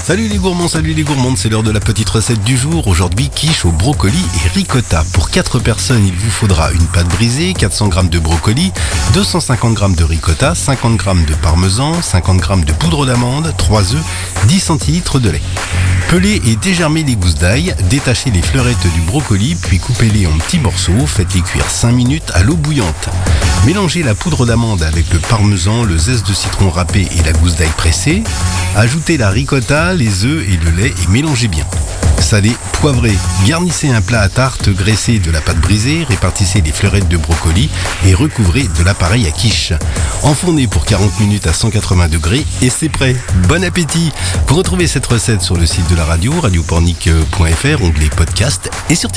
Salut les gourmands, salut les gourmandes, c'est l'heure de la petite recette du jour. Aujourd'hui, quiche au brocoli et ricotta. Pour 4 personnes, il vous faudra une pâte brisée, 400 g de brocoli, 250 g de ricotta, 50 g de parmesan, 50 g de poudre d'amande, 3 œufs, 10 centilitres de lait. Pelez et dégermez les gousses d'ail, détachez les fleurettes du brocoli, puis coupez-les en petits morceaux, faites-les cuire 5 minutes à l'eau bouillante. Mélangez la poudre d'amande avec le parmesan, le zeste de citron râpé et la gousse d'ail pressée. Ajoutez la ricotta, les œufs et le lait et mélangez bien. Salez, poivrez, garnissez un plat à tarte graissé de la pâte brisée, répartissez les fleurettes de brocoli et recouvrez de l'appareil à quiche. Enfournez pour 40 minutes à 180 degrés et c'est prêt. Bon appétit! Vous retrouvez cette recette sur le site de la radio, radiopornic.fr, onglet podcast et sur